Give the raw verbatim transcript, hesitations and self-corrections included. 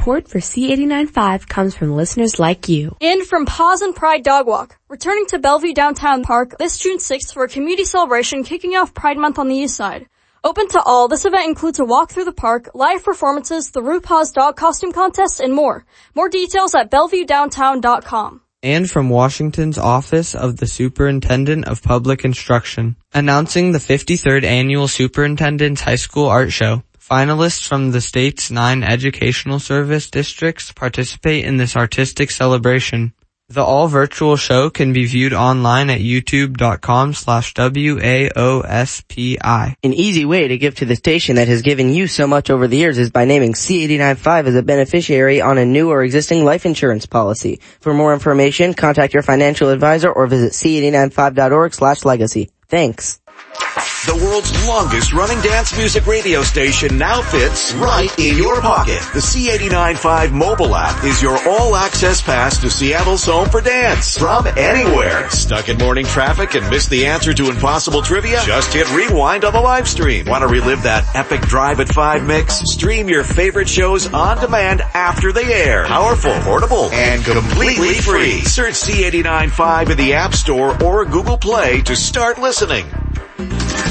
Support for C eighty-nine point five comes from listeners like you. And from Paws and Pride Dog Walk. Returning to Bellevue Downtown Park this June sixth for a community celebration kicking off Pride Month on the East Side. Open to all, this event includes a walk through the park, live performances, the RuPaul's Dog Costume Contest, and more. More details at bellevue downtown dot com. And from Washington's Office of the Superintendent of Public Instruction, announcing the fifty-third Annual Superintendent's High School Art Show. Finalists from the state's nine educational service districts participate in this artistic celebration. The all-virtual show can be viewed online at youtube.com slash WAOSPI. An easy way to give to the station that has given you so much over the years is by naming C eighty-nine point five as a beneficiary on a new or existing life insurance policy. For more information, contact your financial advisor or visit c eighty-nine five dot org slash legacy. Thanks. The world's longest running dance music radio station now fits right in your pocket. The C eighty-nine point five mobile app is your all-access pass to Seattle's home for dance from anywhere. Stuck in morning traffic and missed the answer to impossible trivia? Just hit rewind on the live stream. Want to relive that epic Drive at five mix? Stream your favorite shows on demand after they air. Powerful, portable, and completely free. Search C eighty-nine point five in the App Store or Google Play to start listening.